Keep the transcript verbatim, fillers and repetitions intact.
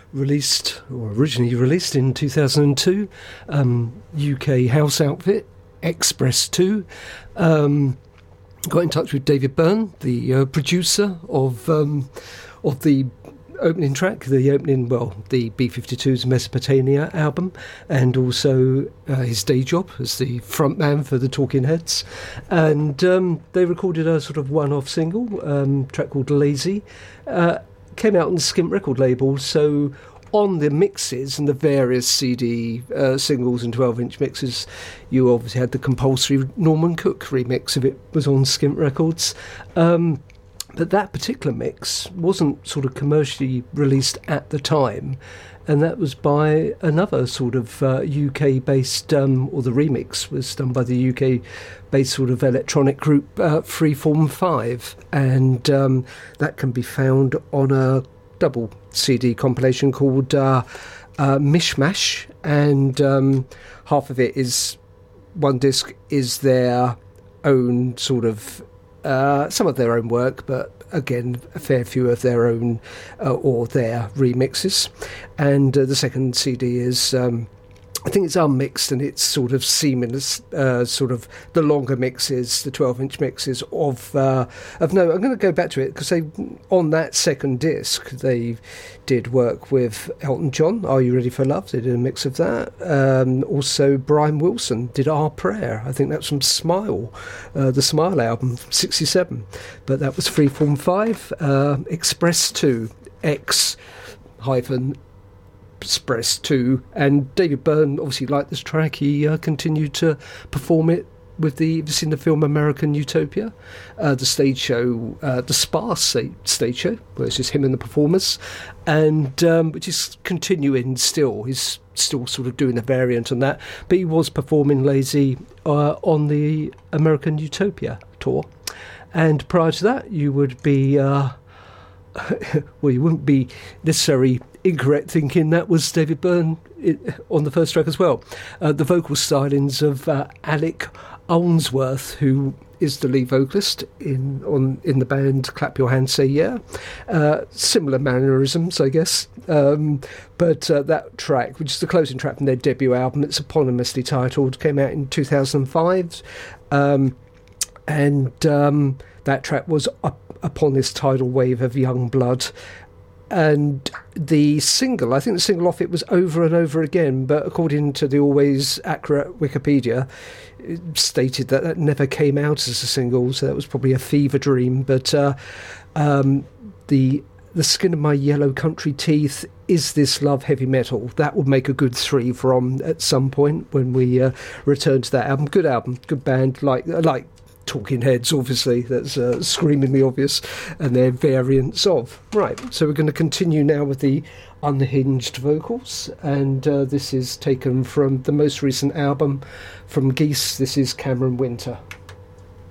released, or originally released in two thousand two, um, U K house outfit, Express two. Um, got in touch with David Byrne, the uh, producer of um, of the opening track, the opening, well, the B fifty-two's Mesopotamia album, and also uh, his day job as the frontman for the Talking Heads. And um, they recorded a sort of one-off single, um, track called Lazy. Uh, came out on the Skimp record label, so on the mixes and the various C D uh, singles and twelve-inch mixes, you obviously had the compulsory Norman Cook remix if it was on Skimp Records. Um, but that particular mix wasn't sort of commercially released at the time, and that was by another sort of uh, U K-based, um, or the remix was done by the U K-based sort of electronic group uh, Freeform five, and um, that can be found on a double C D compilation called uh, uh, Mishmash, and um, half of it is, one disc is their own sort of uh, some of their own work, but again a fair few of their own uh, or their remixes, and uh, the second C D is um, I think it's unmixed, and it's sort of seamless, uh, sort of the longer mixes, the twelve-inch mixes of uh, of no. I'm going to go back to it because they on that second disc they did work with Elton John. Are You Ready for Love? They did a mix of that. Um, also, Brian Wilson did Our Prayer. I think that's from Smile, uh, the Smile album from sixty-seven. But that was Freeform five, uh, Express two, X hyphen. Express two, and David Byrne obviously liked this track. He uh, continued to perform it with the, you've seen the film American Utopia, uh, the stage show, uh, the Sparse stage show, where it's just him and the performers, and um, which is continuing still. He's still sort of doing a variant on that, but he was performing Lazy uh, on the American Utopia tour. And prior to that, you would be uh, well, you wouldn't be necessarily incorrect thinking that was David Byrne on the first track as well. Uh, the vocal stylings of uh, Alec Ownsworth, who is the lead vocalist in on in the band Clap Your Hands Say Yeah. Uh, similar mannerisms, I guess. Um, but uh, that track, which is the closing track from their debut album, it's eponymously titled, came out in two thousand five. Um, and um, that track was up upon this tidal wave of young blood. And the single, I think the single off it was Over and Over Again, but according to the always accurate Wikipedia, it stated that that never came out as a single, so that was probably a fever dream. But uh, um, the the Skin of My Yellow Country Teeth, Is This Love Heavy Metal? That would make a good three from at some point when we uh, return to that album. Good album, good band, like like. Talking Heads, obviously, that's uh, screamingly obvious, and their variants of. Right, so we're going to continue now with the unhinged vocals, and uh, this is taken from the most recent album from Geese. This is Cameron Winter.